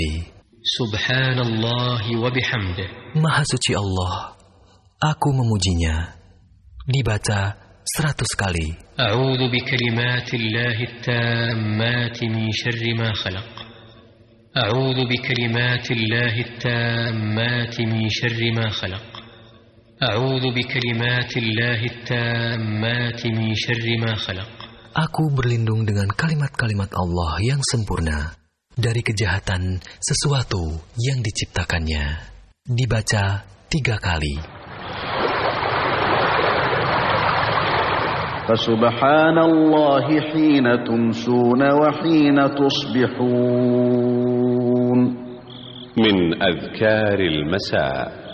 Subhanallah wa bihamdih. Maha suci Allah, aku memujinya. Dibaca 100 kali. A'udzu bikalimatillahi tammati min syarri ma khalaq. A'udzu bikalimatillahi tammati min syarri ma khalaq. A'udzu bikalimatillahi tammati min syarri ma khalaq. Aku berlindung dengan kalimat-kalimat Allah yang sempurna dari kejahatan sesuatu yang diciptakannya. Dibaca 3 kali. Fasubhanallahi hina tumsuna wa hina tusbihun. Min adhkaril masa.